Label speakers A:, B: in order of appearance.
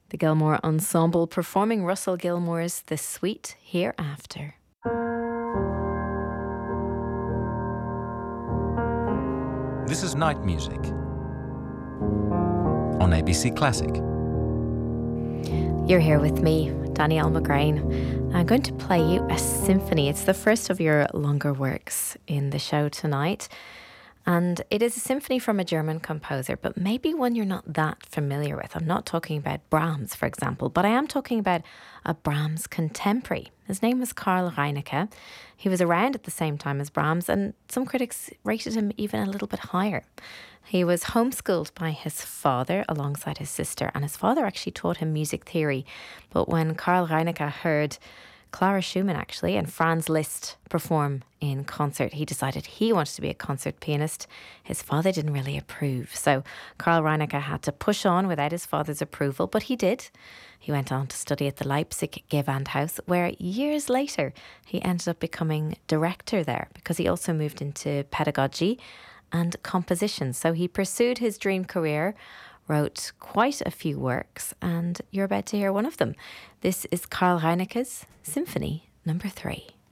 A: The Gilmore Ensemble performing Russell Gilmore's The Sweet Hereafter.
B: This is Night Music on ABC Classic.
A: You're here with me, Danielle McGrain. I'm going to play you a symphony. It's the first of your longer works in the show tonight. And it is a symphony from a German composer, but maybe one you're not that familiar with. I'm not talking about Brahms, for example, but I am talking about a Brahms contemporary. His name was Karl Reinecke. He was around at the same time as Brahms, and some critics rated him even a little bit higher. He was homeschooled by his father alongside his sister, and his father actually taught him music theory. But when Karl Reinecke heard Clara Schumann actually and Franz Liszt perform in concert, he decided he wanted to be a concert pianist. His father didn't really approve, so Karl Reinecke had to push on without his father's approval, but he did. He went on to study at the Leipzig Gewandhaus, where years later he ended up becoming director there because he also moved into pedagogy and composition. So he pursued his dream career, wrote quite a few works, and you're about to hear one of them. This is Karl Reinecke's Symphony No. 3.